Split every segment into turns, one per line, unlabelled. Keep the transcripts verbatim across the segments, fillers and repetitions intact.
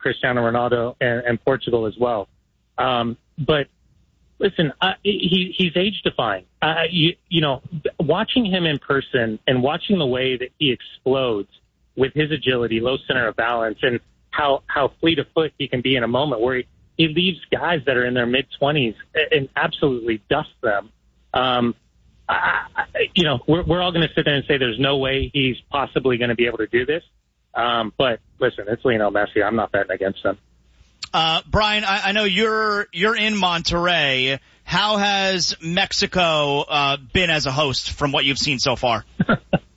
Cristiano Ronaldo and, and Portugal as well. Um, but listen, uh, he, he's age-defying. Uh, you, you know, watching him in person and watching the way that he explodes with his agility, low center of balance, and how, how fleet of foot he can be in a moment where he, he leaves guys that are in their mid-twenties and absolutely dusts them. Um, I, I, you know, we're, we're all going to sit there and say there's no way he's possibly going to be able to do this. Um, but listen, it's Lionel Messi. I'm not betting against him.
Uh, Brian, I, I know you're, you're in Monterrey. How has Mexico, uh, been as a host from what you've seen so far?
it,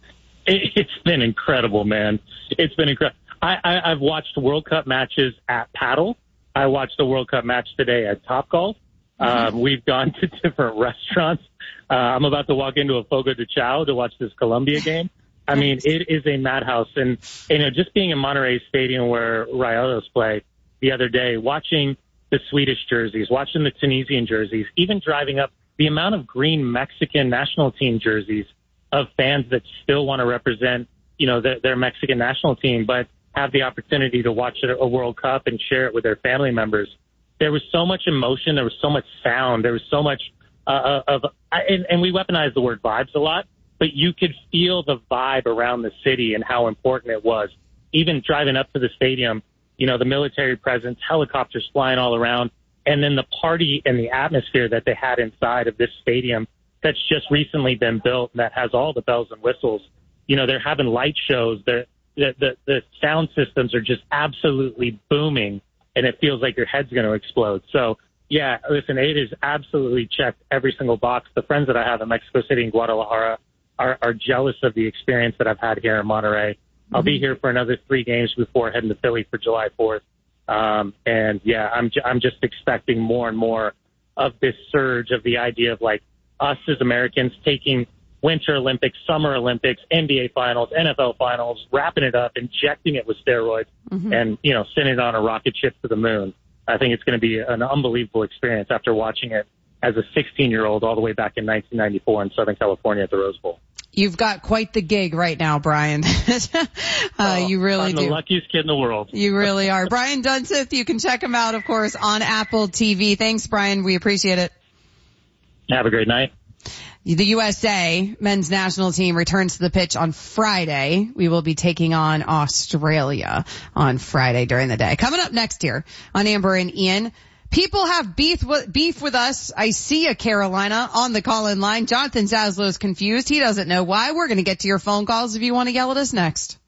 it's been incredible, man. It's been incredible. I, I, I've watched World Cup matches at Paddle. I watched a World Cup match today at Topgolf. Um, we've gone to different restaurants. Uh, I'm about to walk into a Fogo de Chao to watch this Colombia game. I mean, it is a madhouse. And, you know, just being in Monterrey Stadium where Rayados play the other day, watching the Swedish jerseys, watching the Tunisian jerseys, even driving up, the amount of green Mexican national team jerseys of fans that still want to represent, you know, their, their Mexican national team, but have the opportunity to watch a World Cup and share it with their family members. There was so much emotion. There was so much sound. There was so much uh, of, and, and we weaponize the word vibes a lot, but you could feel the vibe around the city and how important it was. Even driving up to the stadium, you know, the military presence, helicopters flying all around, and then the party and the atmosphere that they had inside of this stadium that's just recently been built and that has all the bells and whistles. You know, they're having light shows. They're, the, the, the sound systems are just absolutely booming, and it feels like your head's going to explode. So, yeah, listen, it is absolutely checked every single box. The friends that I have in Mexico City and Guadalajara are, are jealous of the experience that I've had here in Monterrey. Mm-hmm. I'll be here for another three games before heading to Philly for July fourth. Um, and, yeah, I'm, j- I'm just expecting more and more of this surge of the idea of, like, us as Americans taking Winter Olympics, Summer Olympics, N B A Finals, N F L Finals, wrapping it up, injecting it with steroids, mm-hmm. and, you know, sending it on a rocket ship to the moon. I think it's going to be an unbelievable experience after watching it as a sixteen-year-old all the way back in nineteen ninety-four in Southern California at the Rose Bowl.
You've got quite the gig right now, Brian. uh,
oh,
you really
I'm
do.
I'm the luckiest kid in the world.
You really are. Brian Dunseth, you can check him out, of course, on Apple T V. Thanks, Brian. We appreciate it.
Have a great night.
The U S A men's national team returns to the pitch on Friday. We will be taking on Australia on Friday during the day. Coming up next here on Amber and Ian, people have beef with, beef with us. I see a Carolina on the call-in line. Jonathan Zaslow's confused. He doesn't know why. We're going to get to your phone calls if you want to yell at us next.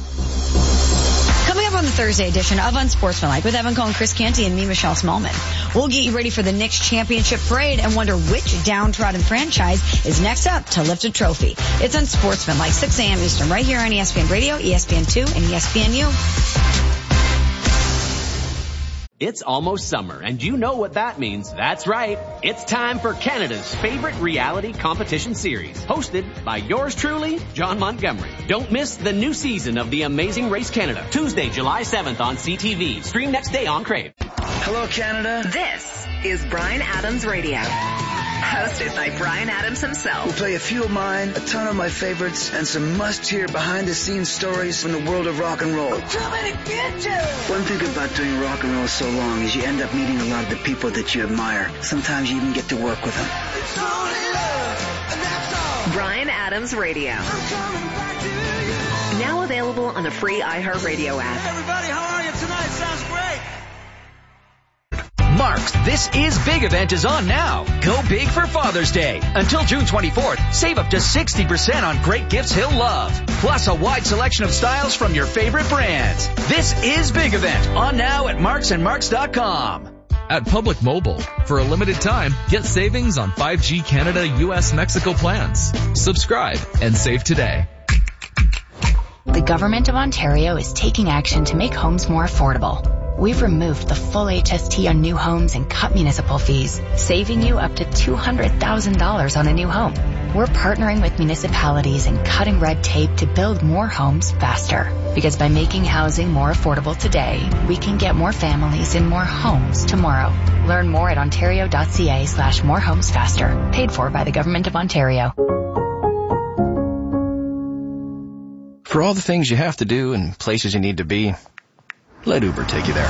Coming up on the Thursday edition of Unsportsmanlike with Evan Cohen, Chris Canty, and me, Michelle Smallman. We'll get you ready for the Knicks championship parade and wonder which downtrodden franchise is next up to lift a trophy. It's Unsportsmanlike, six a.m. Eastern, right here on E S P N Radio, E S P N two, and E S P N U.
It's almost summer, and you know what that means. That's right. It's time for Canada's favorite reality competition series, hosted by yours truly, John Montgomery. Don't miss the new season of The Amazing Race Canada, Tuesday, July seventh on C T V. Stream next day on Crave.
Hello, Canada.
This is Bryan Adams Radio. Hosted by Bryan Adams himself.
We'll play a few of mine, a ton of my favorites, and some must-hear behind-the-scenes stories from the world of rock and roll.
I'm coming to get you!
One thing about doing rock and roll so long is you end up meeting a lot of the people that you admire. Sometimes you even get to work with them.
It's only love, and that's all. Bryan Adams Radio. I'm coming back to you. Now available on the free iHeartRadio app.
Hey, everybody, how are you tonight? Sounds great.
Mark's This Is Big event is on now. Go big for Father's Day. Until June twenty-fourth, save up to sixty percent on great gifts he'll love. Plus a wide selection of styles from your favorite brands. This Is Big event on now at marks and marks dot com.
At Public Mobile, for a limited time, get savings on five G Canada U S Mexico plans. Subscribe and save today.
The Government of Ontario is taking action to make homes more affordable. We've removed the full H S T on new homes and cut municipal fees, saving you up to two hundred thousand dollars on a new home. We're partnering with municipalities and cutting red tape to build more homes faster. Because by making housing more affordable today, we can get more families in more homes tomorrow. Learn more at ontario.ca slash more homes faster. Paid for by the Government of Ontario.
For all the things you have to do and places you need to be, let Uber take you there.